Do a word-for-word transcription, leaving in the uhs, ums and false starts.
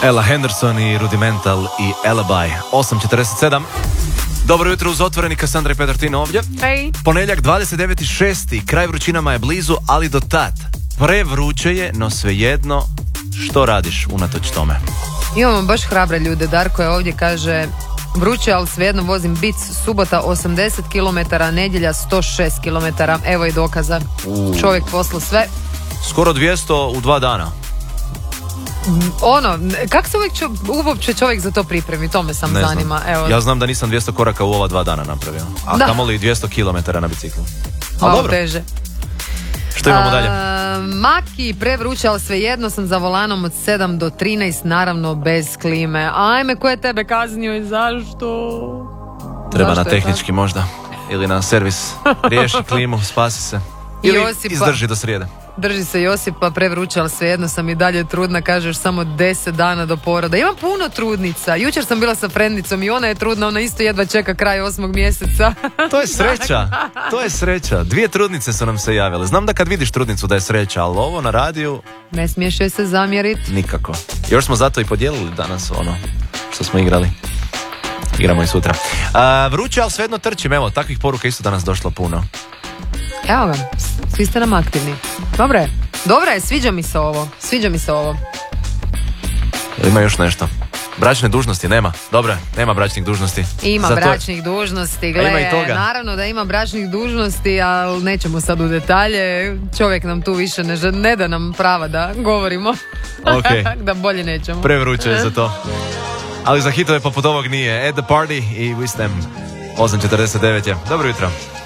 Ella Henderson i Rudimental i Alibi. osam četrdeset sedam. Dobro jutro uz otvoreni, Kassandra i Petartin ovdje. Hej. Ponedjeljak dvadeset deveti šesti Kraj vrućinama je blizu, ali do tad prevruće je, no svejedno što radiš unatoč tome? Imamo baš hrabre ljude. Darko je ovdje, kaže: vruće, ali svejedno vozim bic, subota osamdeset kilometara, nedjelja sto šest kilometara. Evo i dokaza. U. Čovjek poslao sve. Skoro dvjesto u dva dana. Ono, kako se uvijek čo, uopće čovjek za to pripremi, to me sam Ne zanima. znam. Evo. Ja znam da nisam dvjesto koraka u ova dva dana napravio, a Da. kamoli dvjesto kilometara na biciklu. Ali Malo dobro, teže. što imamo dalje? A, Maki, prevruće, ali svejedno sam za volanom od sedam do trinaest, naravno bez klime. Ajme, ko je tebe kaznio i zašto? Treba Zašto na je tehnički možda. Ili na servis. Riješi klimu, spasi se. Ili Josipa. izdrži do srijede. Drži se Josipa, prevruće, ali svejedno sam i dalje trudna, kažeš samo deset dana do poroda. Ima puno trudnica. Jučer sam bila sa frendicom i ona je trudna, ona isto jedva čeka kraj osmog mjeseca. To je sreća. To je sreća. Dvije trudnice su nam se javile. Znam da kad vidiš trudnicu da je sreća, ali ovo na radiju Ne smiješ joj se zamjeriti. nikako. Još smo zato i podijelili danas ono što smo igrali. Igramo i sutra. A, vruće, ali svejedno trčim. Evo, takvih poruka isto danas došlo puno. Evo ga, svi ste nam aktivni. Dobro je, dobro je, sviđa mi se ovo. Sviđa mi se ovo. Jel ima još nešto? Bračne dužnosti nema. Dobro, nema bračnih dužnosti. Ima Zato- bračnih dužnosti, A ima gle, i toga. naravno da ima bračnih dužnosti, ali nećemo sad u detalje. Čovjek nam tu više ne, žel- ne da nam prava da govorimo. Ok. Da bolje nećemo. Prevruće je za to. Ali za hitove poput ovog nije. At the Party i Wisdom. osam četrdeset devet je. Dobro jutro.